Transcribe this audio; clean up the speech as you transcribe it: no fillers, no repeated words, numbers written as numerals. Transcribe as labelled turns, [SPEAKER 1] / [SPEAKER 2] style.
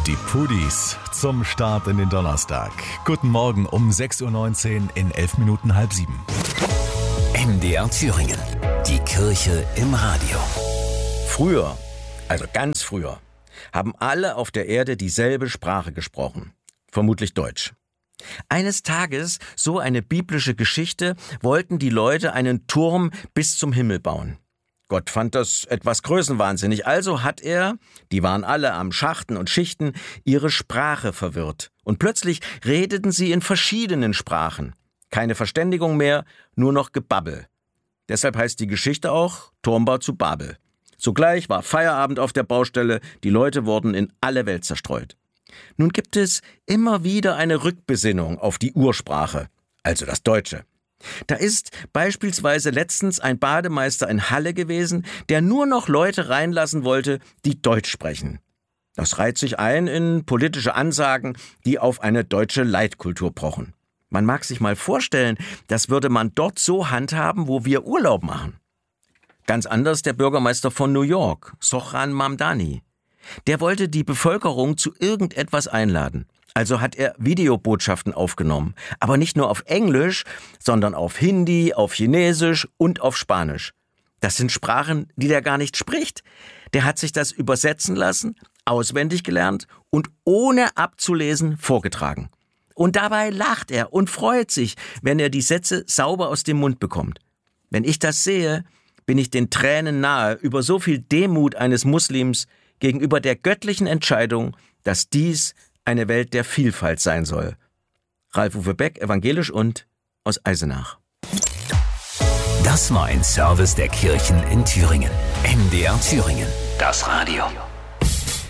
[SPEAKER 1] Die Pudis zum Start in den Donnerstag. Guten Morgen um 6.19 Uhr in 11 Minuten halb 7.
[SPEAKER 2] MDR Thüringen. Die Kirche im Radio.
[SPEAKER 3] Früher, also ganz früher, haben alle auf der Erde dieselbe Sprache gesprochen. Vermutlich Deutsch. Eines Tages, so eine biblische Geschichte, wollten die Leute einen Turm bis zum Himmel bauen. Gott fand das etwas größenwahnsinnig, also hat er, die waren alle am Schachten und Schichten, ihre Sprache verwirrt. Und plötzlich redeten sie in verschiedenen Sprachen. Keine Verständigung mehr, nur noch Gebabbel. Deshalb heißt die Geschichte auch Turmbau zu Babel. Sogleich war Feierabend auf der Baustelle, die Leute wurden in alle Welt zerstreut. Nun gibt es immer wieder eine Rückbesinnung auf die Ursprache, also das Deutsche. Da ist beispielsweise letztens ein Bademeister in Halle gewesen, der nur noch Leute reinlassen wollte, die Deutsch sprechen. Das reiht sich ein in politische Ansagen, die auf eine deutsche Leitkultur pochen. Man mag sich mal vorstellen, das würde man dort so handhaben, wo wir Urlaub machen. Ganz anders der Bürgermeister von New York, Zohran Mamdani. Der wollte die Bevölkerung zu irgendetwas einladen. Also hat er Videobotschaften aufgenommen. Aber nicht nur auf Englisch, sondern auf Hindi, auf Chinesisch und auf Spanisch. Das sind Sprachen, die der gar nicht spricht. Der hat sich das übersetzen lassen, auswendig gelernt und ohne abzulesen vorgetragen. Und dabei lacht er und freut sich, wenn er die Sätze sauber aus dem Mund bekommt. Wenn ich das sehe, bin ich den Tränen nahe über so viel Demut eines Muslims gegenüber der göttlichen Entscheidung, dass dies eine Welt der Vielfalt sein soll. Ralf-Uwe Beck, evangelisch und aus Eisenach.
[SPEAKER 2] Das war ein Service der Kirchen in Thüringen. MDR Thüringen. Das Radio.